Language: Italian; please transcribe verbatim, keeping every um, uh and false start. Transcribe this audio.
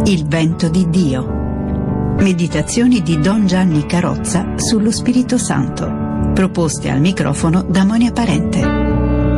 Il vento di Dio. Meditazioni di Don Gianni Carrozza sullo Spirito Santo, proposte al microfono da Monia Parente.